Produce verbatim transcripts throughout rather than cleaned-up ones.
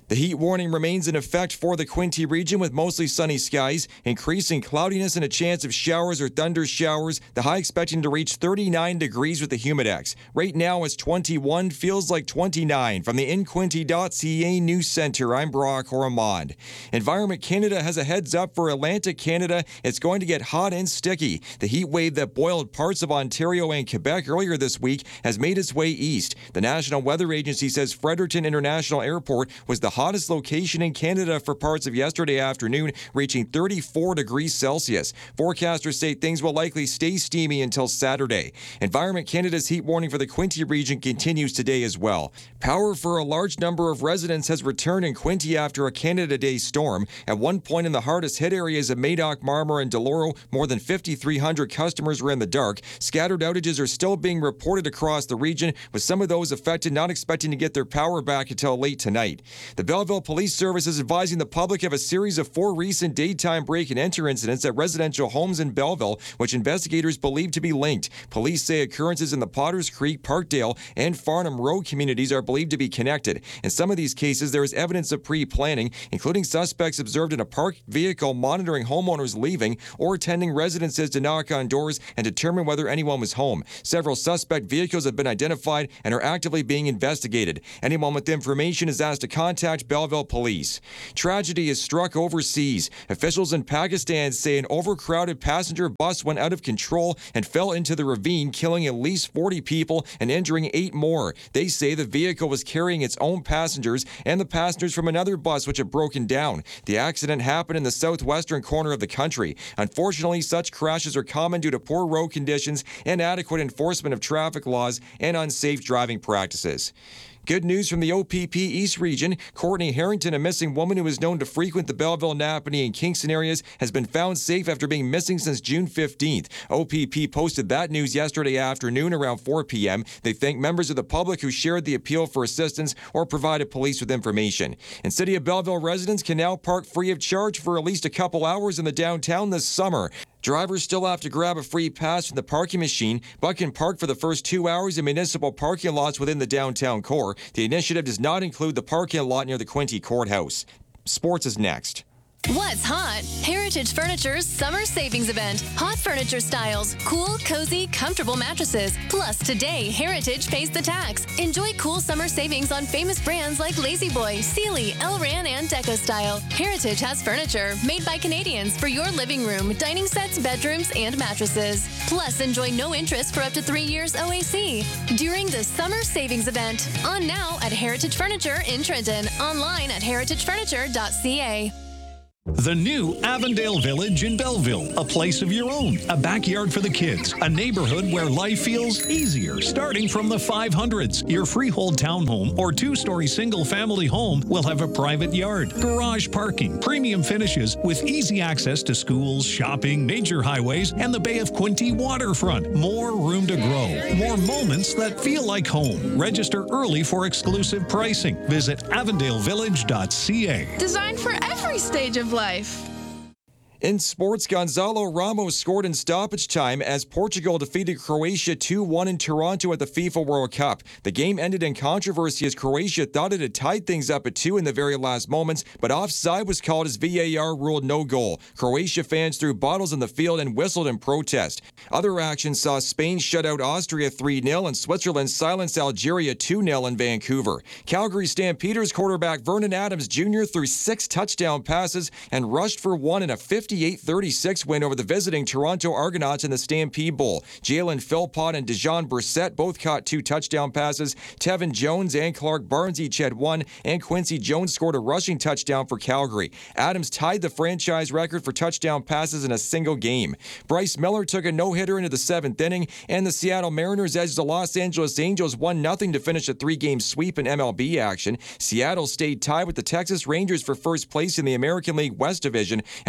The heat warning remains in effect for the Quinte region with mostly sunny skies, increasing cloudiness and a chance of showers or thunder showers. The high expecting to reach thirty-nine degrees with the humidex. Right now it's twenty-one, feels like twenty-nine. From the in quinte dot c a News Center, I'm Brock Ormond. Environment Canada has a heads up for Atlantic Canada. It's going to get hot and sticky. The heat wave that boiled parts of Ontario and Quebec earlier this week has made its way east. The National Weather Agency says Fredericton International Airport was the hottest location in Canada for parts of yesterday afternoon, reaching thirty-four degrees Celsius. Forecasters say things will likely stay steamy until Saturday. Environment Canada's heat warning for the Quinte region continues today as well. Power for a large number of residents has returned in Quinte after a Canada Day storm. At one point in the hardest hit areas of Madoc, Marmor, and Deloro, more than fifty-three hundred customers were in the dark. Scattered outages are still being reported across the region, with some of those affected not expecting to get their power back until late tonight. The Belleville Police Service is advising the public of a series of four recent daytime break-and-enter incidents at residential homes in Belleville, which investigators believe to be linked. Police say occurrences in the Potters Creek, Parkdale, and Farnham Road communities are believed to be connected. In some of these cases, there is evidence of pre-planning, including suspects observed in a parked vehicle monitoring homeowners leaving or attending residences to knock on doors and determine whether anyone was home. Several suspect vehicles have been identified and are actively being investigated. Anyone with information is asked to contact Belleville Police. Tragedy is struck overseas. Officials in Pakistan say an overcrowded passenger bus went out of control and fell into the ravine, killing at least forty people and injuring eight more. They say the vehicle was carrying its own passengers and the passengers from another bus which had broken down. The accident happened in the southwestern corner of the country. Unfortunately, such crashes are common due to poor road conditions, inadequate enforcement of traffic laws, and unsafe driving practices. Good news from the O P P East region. Courtney Harrington, a missing woman who is known to frequent the Belleville, Napanee, and Kingston areas, has been found safe after being missing since June fifteenth. O P P posted that news yesterday afternoon around four p.m. They thanked members of the public who shared the appeal for assistance or provided police with information. And City of Belleville residents can now park free of charge for at least a couple hours in the downtown this summer. Drivers still have to grab a free pass from the parking machine, but can park for the first two hours in municipal parking lots within the downtown core. The initiative does not include the parking lot near the Quinte Courthouse. Sports is next. What's hot? Heritage Furniture's summer savings event. Hot furniture styles, cool, cozy, comfortable mattresses. Plus, today, Heritage pays the tax. Enjoy cool summer savings on famous brands like La-Z-Boy, Sealy, Elran, and Deco Style. Heritage has furniture made by Canadians for your living room, dining sets, bedrooms, and mattresses. Plus, enjoy no interest for up to three years O A C during the summer savings event. On now at Heritage Furniture in Trenton. Online at heritage furniture dot c a. The new Avondale Village in Belleville, a place of your own, a backyard for the kids, a neighborhood where life feels easier, starting from the five hundreds. Your freehold townhome or two-story single-family home will have a private yard, garage parking, premium finishes with easy access to schools, shopping, major highways, and the Bay of Quinte waterfront. More room to grow, more moments that feel like home. Register early for exclusive pricing. Visit avondale village dot c a. Designed for every stage of life. In sports, Gonzalo Ramos scored in stoppage time as Portugal defeated Croatia two one in Toronto at the FIFA World Cup. The game ended in controversy as Croatia thought it had tied things up at two in the very last moments, but offside was called as V A R ruled no goal. Croatia fans threw bottles in the field and whistled in protest. Other action saw Spain shut out Austria three nil and Switzerland silence Algeria two nil in Vancouver. Calgary Stampeders quarterback Vernon Adams Junior threw six touchdown passes and rushed for one in a fifty-eight thirty-six win over the visiting Toronto Argonauts in the Stampede Bowl. Jalen Philpott and Dejon Brissett both caught two touchdown passes. Tevin Jones and Clark Barnes each had one, and Quincy Jones scored a rushing touchdown for Calgary. Adams tied the franchise record for touchdown passes in a single game. Bryce Miller took a no-hitter into the seventh inning, and the Seattle Mariners edged the Los Angeles Angels one nothing to finish a three-game sweep in M L B action. Seattle stayed tied with the Texas Rangers for first place in the American League West Division at forty-four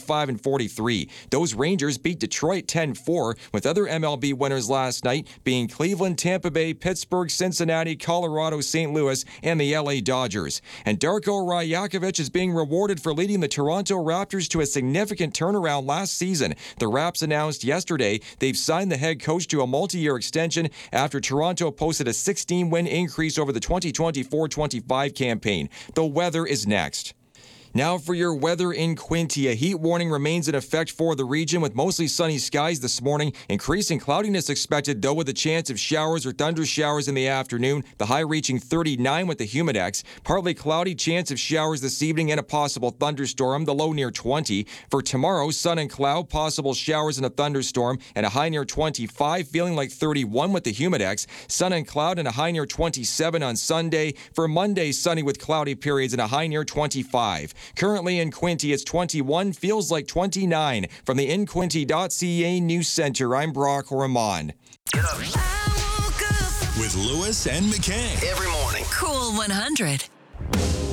forty-five and forty-three. Those Rangers beat Detroit ten four, with other M L B winners last night being Cleveland, Tampa Bay, Pittsburgh, Cincinnati, Colorado, Saint Louis, and the L A Dodgers. And Darko Rajakovic is being rewarded for leading the Toronto Raptors to a significant turnaround last season. The Raps announced yesterday they've signed the head coach to a multi-year extension after Toronto posted a sixteen-win increase over the twenty twenty-four twenty-five campaign. The weather is next. Now for your weather in Quinte. A heat warning remains in effect for the region with mostly sunny skies this morning. Increasing cloudiness expected, though, with a chance of showers or thunder showers in the afternoon. The high reaching thirty-nine with the humidex. Partly cloudy, chance of showers this evening and a possible thunderstorm. The low near twenty. For tomorrow, sun and cloud, possible showers and a thunderstorm, and a high near twenty-five, feeling like thirty-one with the humidex. Sun and cloud and a high near twenty-seven on Sunday. For Monday, sunny with cloudy periods and a high near twenty-five. Currently in Quinte, it's twenty-one, feels like twenty-nine. From the in quinte dot c a News Center, I'm Brock Ramon. With Lewis and McKay. Every morning. Cool one hundred.